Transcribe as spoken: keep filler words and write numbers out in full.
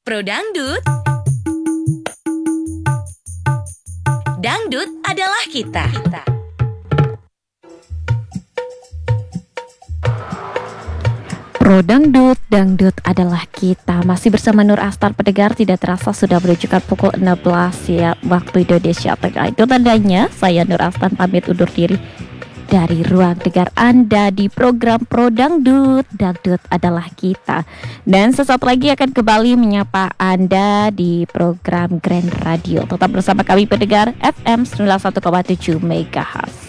Pro Dangdut. Dangdut adalah kita. kita. Pro Dangdut, Dangdut adalah kita. Masih bersama Nur Astar, pendengar. Tidak terasa sudah menunjukkan pukul enam belas ya, waktu Indonesia Tengah. Itu tandanya saya Nur Astar pamit undur diri dari ruang dengar Anda di program Pro Dangdut. Dangdut adalah kita. Dan sesaat lagi akan kembali menyapa Anda di program Grand Radio. Tetap bersama kami pendengar F M sembilan puluh satu koma tujuh MHz.